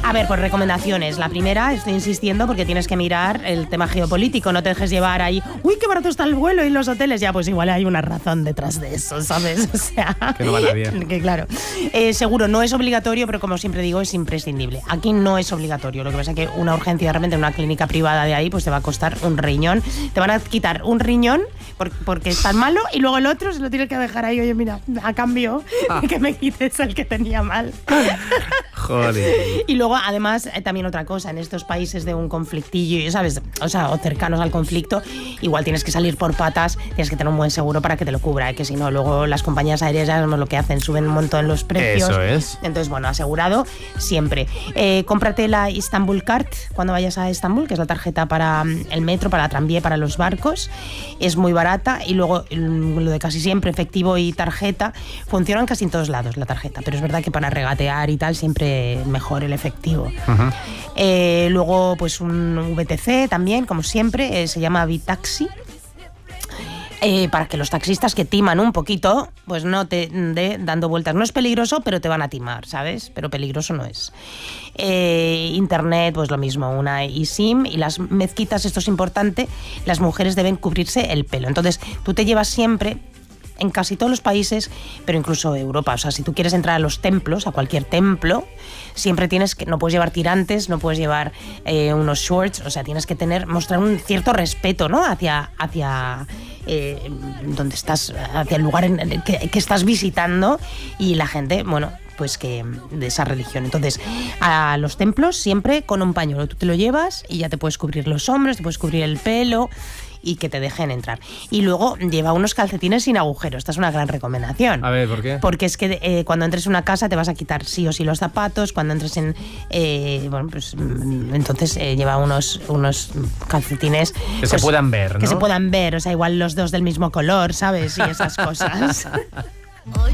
A ver, pues recomendaciones. La primera, estoy insistiendo porque tienes que mirar el tema geopolítico. No te dejes llevar ahí, uy, qué barato está el vuelo y los hoteles. Ya, pues igual hay una razón detrás de eso, ¿sabes? O sea, que no van a bien. Que claro. Seguro, no es obligatorio, pero como siempre digo, es imprescindible. Aquí no es obligatorio. Lo que pasa es que una urgencia de repente en una clínica privada de ahí, pues te va a costar un riñón. Te van a quitar un riñón porque es tan malo y luego el otro se lo tienes que dejar ahí. Oye, mira, a cambio de que me quites el que tenía mal. Joder. Y luego, además, también otra cosa, en estos países de un conflictillo, ¿sabes? O sea, o cercanos al conflicto, igual tienes que salir por patas, tienes que tener un buen seguro para que te lo cubra, que si no, luego las compañías aéreas ya sabemos lo que hacen, suben un montón los precios. Eso es. Entonces, bueno, asegurado siempre. Cómprate la Istanbul Card cuando vayas a Estambul, que es la tarjeta para el metro, para la tranvía, para los barcos. Es muy barata y luego lo de casi siempre, efectivo y tarjeta, funciona en casi en todos lados la tarjeta, pero es verdad que para regatear y tal siempre mejor el efectivo. Uh-huh. Luego pues un VTC también, como siempre, se llama Bitaxi. Para que los taxistas que timan un poquito, pues no te de dando vueltas. No es peligroso, pero te van a timar, ¿sabes? Pero peligroso no es. Internet, pues lo mismo, una eSIM. Y las mezquitas, esto es importante, las mujeres deben cubrirse el pelo. Entonces, tú te llevas siempre, en casi todos los países, pero incluso Europa, o sea, si tú quieres entrar a los templos, a cualquier templo, siempre tienes que, no puedes llevar tirantes, no puedes llevar unos shorts, o sea, tienes que mostrar un cierto respeto, ¿no? Hacia donde estás, hacia el lugar que estás visitando, y la gente, bueno, pues que de esa religión. Entonces, a los templos siempre con un pañuelo, tú te lo llevas y ya te puedes cubrir los hombros, te puedes cubrir el pelo y que te dejen entrar. Y luego lleva unos calcetines sin agujero. Esta es una gran recomendación. A ver, ¿por qué? Porque es que cuando entres en una casa te vas a quitar sí o sí los zapatos. Cuando entres en... bueno, pues entonces lleva unos calcetines... Que pues, se puedan ver, ¿no? Que se puedan ver. O sea, igual los dos del mismo color, ¿sabes? Y esas cosas.